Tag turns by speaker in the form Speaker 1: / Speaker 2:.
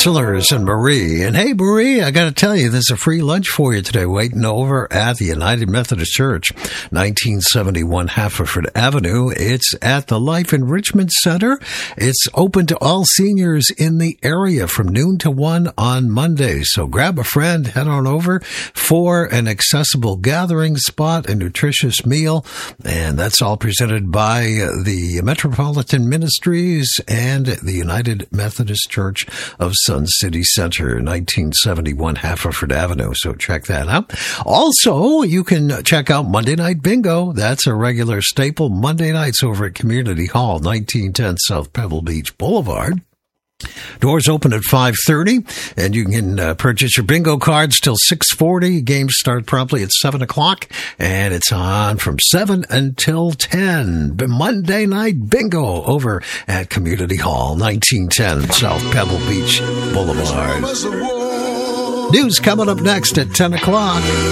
Speaker 1: Bachelors and Marie. And hey, Marie, I got to tell you, there's a free lunch for you today waiting over at the United Methodist Church, 1971 Haverford Avenue. It's at the Life Enrichment Center. It's open to all seniors in the area from noon to 1 on Monday. So grab a friend, head on over for an accessible gathering spot, a nutritious meal. And that's all presented by the Metropolitan Ministries and the United Methodist Church of Sun City Center, 1971 Haverford Avenue. So check that out. Also, you can check out Monday Night Bingo. That's a regular staple. Monday nights over at Community Hall, 1910 South Pebble Beach Boulevard. Doors open at 5:30, and you can purchase your bingo cards till 6:40. Games start promptly at 7 o'clock, and it's on from 7 until 10. Monday Night Bingo over at Community Hall, 1910 South Pebble Beach Boulevard. News coming up next at 10 o'clock.